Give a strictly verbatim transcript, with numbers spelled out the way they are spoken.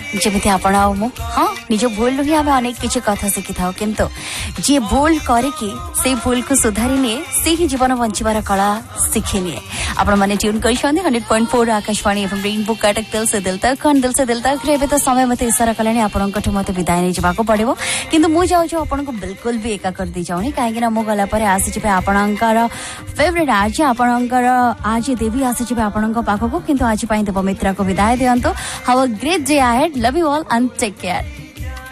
जमी आपण हाँ निज भूल ही आम अनेक किसी कथा शिखि था किंतु जी भूल करके से भूल को सुधारी निए से ही जीवन बंचार कला शिखि निए आपण मैंने ट्यून कर हंड्रेड पॉइंट फोर आकाशवाणी एवं रेनबो कटक दिल से दिल तक दिल से दिल तक रे तो समय मत इशारा कले आपण मत विदाय नहीं जावाक पड़ो किंतु मु जाऊँ आपन को बिल्कुल भी एका कर दी जाऊनी कहीं मु गला आसी आपणकर फेवरेट आज आपणकर आज देवी आसी आपण पाखक किंतु आज देव मित्रा को विदाय दिंतु हाव a great day ahead love you all and take care.